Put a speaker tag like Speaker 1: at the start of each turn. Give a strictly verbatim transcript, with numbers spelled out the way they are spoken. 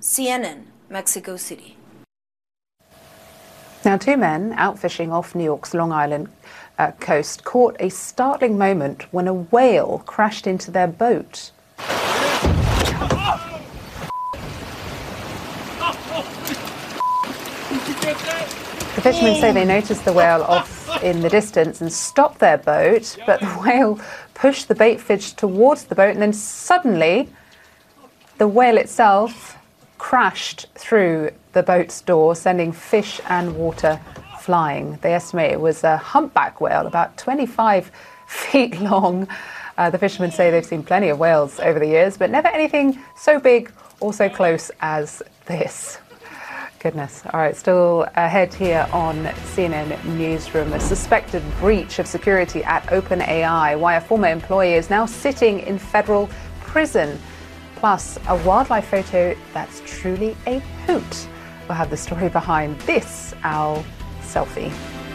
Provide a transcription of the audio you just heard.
Speaker 1: C N N, Mexico City.
Speaker 2: Now, two men out fishing off New York's Long Island uh, coast caught a startling moment when a whale crashed into their boat. The fishermen say they noticed the whale off in the distance and stopped their boat, but the whale pushed the bait fish towards the boat, and then suddenly the whale itself crashed through the boat's door, sending fish and water flying. They estimate it was a humpback whale, about twenty-five feet long. Uh, the fishermen say they've seen plenty of whales over the years, but never anything so big or so close as this. Goodness. All right, still ahead here on C N N Newsroom, a suspected breach of security at OpenAI, why a former employee is now sitting in federal prison, plus a wildlife photo that's truly a hoot. We'll have the story behind this owl selfie.